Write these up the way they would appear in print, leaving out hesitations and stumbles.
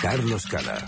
Carlos Cala.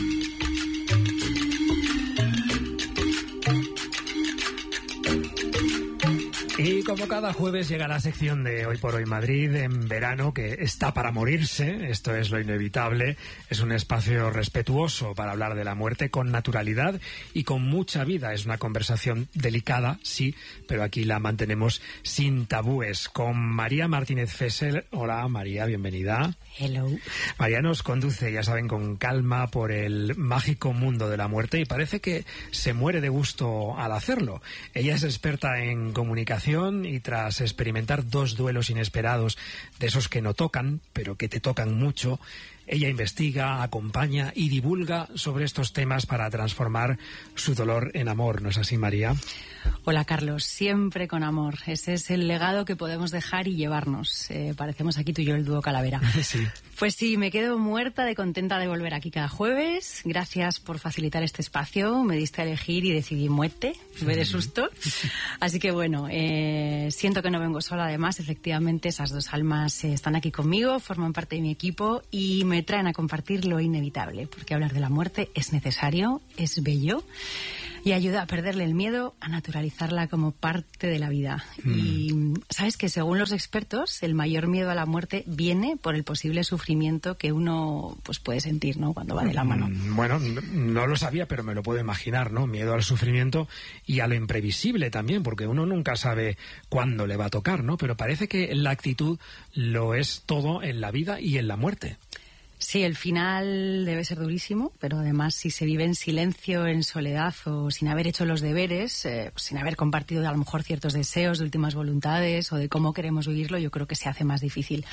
Y como cada jueves llega la sección de Hoy por Hoy Madrid en verano, que está para morirse, esto es lo inevitable, es un espacio respetuoso para hablar de la muerte con naturalidad y con mucha vida. Es una conversación delicada, sí, pero aquí la mantenemos sin tabúes. Con María Martínez Fessel. Hola María, bienvenida. Hello. María nos conduce, ya saben, con calma por el mágico mundo de la muerte y parece que se muere de gusto al hacerlo. Ella es experta en comunicación y tras experimentar 2 duelos inesperados, de esos que no tocan, pero que te tocan mucho, ella investiga, acompaña y divulga sobre estos temas para transformar su dolor en amor. ¿No es así, María? Hola, Carlos. Siempre con amor. Ese es el legado que podemos dejar y llevarnos. Parecemos aquí tú y yo el dúo Calavera. Sí. Pues sí, me quedo muerta de contenta de volver aquí cada jueves. Gracias por facilitar este espacio. Me diste a elegir y decidí muerte. Me de susto. Así que bueno, siento que no vengo sola. Además, efectivamente, esas 2 almas están aquí conmigo, forman parte de mi equipo y me traen a compartir lo inevitable. Porque hablar de la muerte es necesario, es bello y ayuda a perderle el miedo, a naturalizarla como parte de la vida. Y sabes que según los expertos, el mayor miedo a la muerte viene por el posible sufrimiento que uno pues puede sentir, ¿no?, cuando va de la mano. Bueno, no lo sabía, pero me lo puedo imaginar, ¿no? Miedo al sufrimiento y a lo imprevisible también, porque uno nunca sabe cuándo le va a tocar, ¿no? Pero parece que la actitud lo es todo en la vida y en la muerte. Sí, el final debe ser durísimo, pero además si se vive en silencio, en soledad o sin haber hecho los deberes, sin haber compartido a lo mejor ciertos deseos de últimas voluntades o de cómo queremos vivirlo, yo creo que se hace más difícil.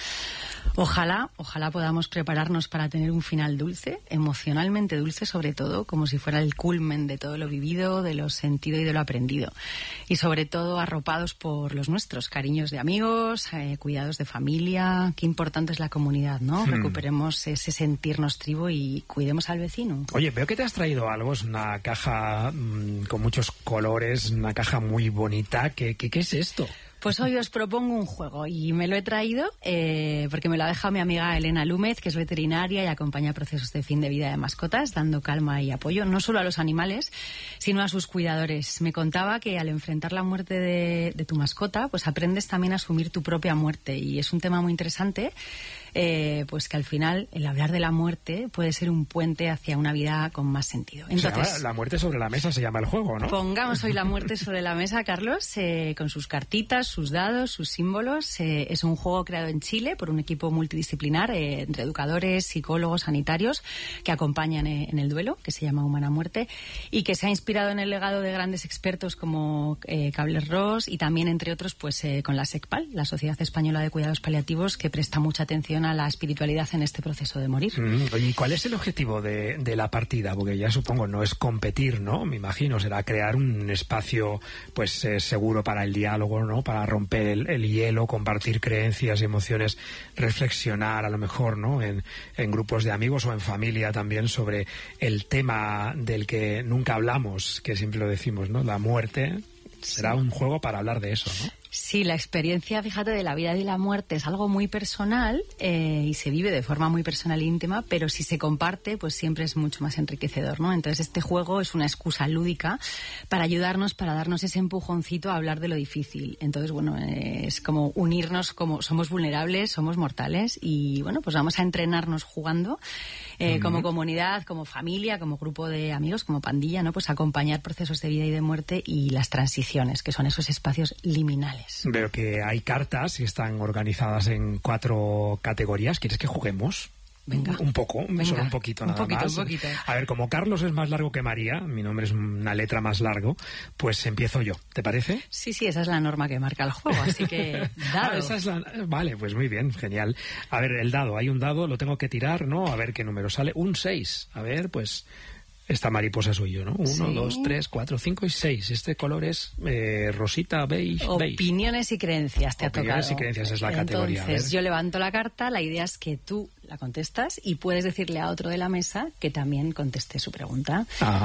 Ojalá podamos prepararnos para tener un final dulce, emocionalmente dulce sobre todo, como si fuera el culmen de todo lo vivido, de lo sentido y de lo aprendido. Y sobre todo arropados por los nuestros, cariños de amigos, cuidados de familia. Qué importante es la comunidad, ¿no? Recuperemos ese sentirnos tribu y cuidemos al vecino. Oye, veo que te has traído algo, es una caja con muchos colores, una caja muy bonita. ¿Qué es esto? Pues hoy os propongo un juego y me lo he traído porque me lo ha dejado mi amiga Elena Lúmez, que es veterinaria y acompaña procesos de fin de vida de mascotas, dando calma y apoyo no solo a los animales, sino a sus cuidadores. Me contaba que al enfrentar la muerte de tu mascota, pues aprendes también a asumir tu propia muerte y es un tema muy interesante. Pues que al final el hablar de la muerte puede ser un puente hacia una vida con más sentido. Entonces, la muerte sobre la mesa se llama el juego, ¿no? Pongamos hoy la muerte sobre la mesa, Carlos, con sus cartitas, sus dados, sus símbolos. Es un juego creado en Chile por un equipo multidisciplinar entre educadores, psicólogos, sanitarios que acompañan en el duelo, que se llama Humana Muerte, y que se ha inspirado en el legado de grandes expertos como Kübler-Ross y también, entre otros, pues con la SECPAL, la Sociedad Española de Cuidados Paliativos, que presta mucha atención a la espiritualidad en este proceso de morir. ¿Y cuál es el objetivo de la partida? Porque ya supongo no es competir, ¿no? Me imagino, será crear un espacio pues seguro para el diálogo, ¿no? Para romper el hielo, compartir creencias y emociones, reflexionar a lo mejor, ¿no? En grupos de amigos o en familia también sobre el tema del que nunca hablamos, que siempre lo decimos, ¿no? La muerte. Será un juego para hablar de eso, ¿no? Sí, la experiencia, fíjate, de la vida y la muerte es algo muy personal y se vive de forma muy personal e íntima, pero si se comparte, pues siempre es mucho más enriquecedor, ¿no? Entonces este juego es una excusa lúdica para ayudarnos, para darnos ese empujoncito a hablar de lo difícil. Entonces, bueno, es como unirnos, como somos vulnerables, somos mortales y, bueno, pues vamos a entrenarnos jugando como comunidad, como familia, como grupo de amigos, como pandilla, ¿no? Pues acompañar procesos de vida y de muerte y las transiciones, que son esos espacios liminales. Veo que hay cartas y están organizadas en 4 categorías. ¿Quieres que juguemos? Venga. Un poco, Venga. Solo un poquito nada más. Un poquito. A ver, como Carlos es más largo que María, mi nombre es una letra más largo, pues empiezo yo. ¿Te parece? Sí, esa es la norma que marca el juego, así que dado. Vale, pues muy bien, genial. A ver, el dado, hay un dado, lo tengo que tirar, ¿no? A ver qué número sale. Un 6. A ver, pues esta mariposa soy yo, ¿no? 1, 2, 3, 4, 5 y 6. Este color es rosita, beige. Opiniones y creencias te ha tocado. Opiniones y creencias es la categoría. Entonces, yo levanto la carta, la idea es que tú la contestas y puedes decirle a otro de la mesa que también conteste su pregunta. Ajá.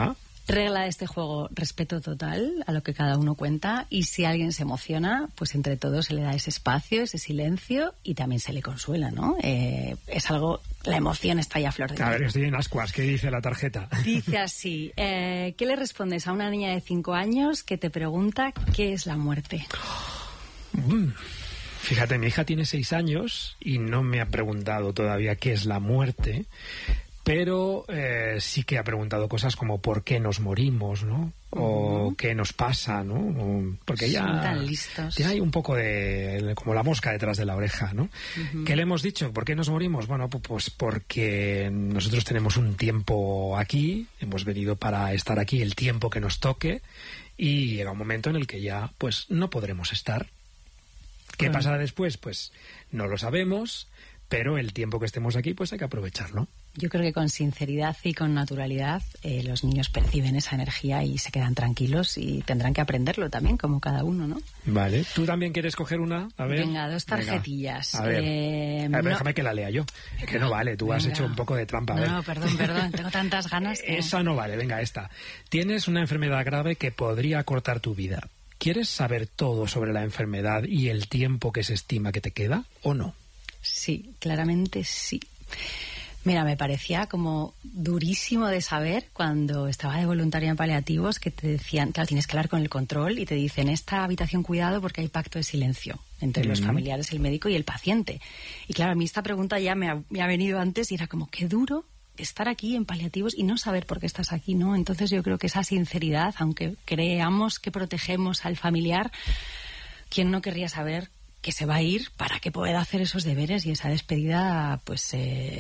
Regla de este juego, respeto total a lo que cada uno cuenta, y si alguien se emociona, pues entre todos se le da ese espacio, ese silencio, y también se le consuela, ¿no? Es algo, la emoción está ya a flor de piel. A ver, estoy en ascuas, ¿qué dice la tarjeta? Dice así, ¿qué le respondes a una niña de 5 años que te pregunta qué es la muerte? Fíjate, mi hija tiene 6 años y no me ha preguntado todavía qué es la muerte, pero sí que ha preguntado cosas como por qué nos morimos, ¿no? O qué nos pasa, ¿no? Porque ya tan listos. Tiene ahí un poco de como la mosca detrás de la oreja, ¿no? ¿Qué le hemos dicho? ¿Por qué nos morimos? Bueno, pues porque nosotros tenemos un tiempo aquí, hemos venido para estar aquí el tiempo que nos toque, y llega un momento en el que ya pues no podremos estar. ¿Qué pasará después? Pues no lo sabemos, pero el tiempo que estemos aquí pues hay que aprovecharlo. Yo creo que con sinceridad y con naturalidad los niños perciben esa energía y se quedan tranquilos, y tendrán que aprenderlo también, como cada uno, ¿no? Vale. ¿Tú también quieres coger una? A ver. Venga, 2 tarjetillas. Venga. A ver, déjame que la lea yo. Es que no vale, tú has hecho un poco de trampa. A ver. No, perdón, tengo tantas ganas que... Esa no vale, venga, esta. Tienes una enfermedad grave que podría cortar tu vida. ¿Quieres saber todo sobre la enfermedad y el tiempo que se estima que te queda o no? Sí, claramente sí. Mira, me parecía como durísimo de saber cuando estaba de voluntaria en paliativos, que te decían, claro, tienes que hablar con el control y te dicen, esta habitación cuidado porque hay pacto de silencio entre los familiares, el médico y el paciente. Y claro, a mí esta pregunta ya me ha venido antes y era como, qué duro estar aquí en paliativos y no saber por qué estás aquí, ¿no? Entonces yo creo que esa sinceridad, aunque creamos que protegemos al familiar, ¿quién no querría saber que se va a ir para que pueda hacer esos deberes y esa despedida, pues,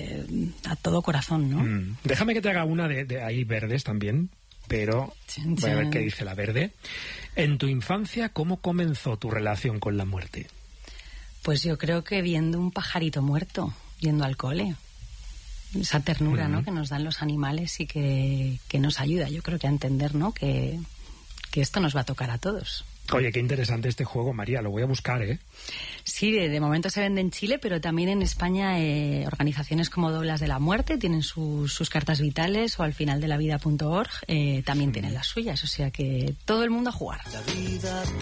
a todo corazón, ¿no? Déjame que te haga una de ahí verdes también, pero voy a ver qué dice la verde. En tu infancia, ¿cómo comenzó tu relación con la muerte? Pues yo creo que viendo un pajarito muerto, yendo al cole. Esa ternura, ¿no?, que nos dan los animales y que nos ayuda, yo creo que a entender, ¿no?, que esto nos va a tocar a todos. Oye, qué interesante este juego, María, lo voy a buscar, ¿eh? Sí, de momento se vende en Chile, pero también en España organizaciones como Doblas de la Muerte tienen sus cartas vitales, o alfinaldelavida.org también tienen las suyas, o sea que todo el mundo a jugar. La vida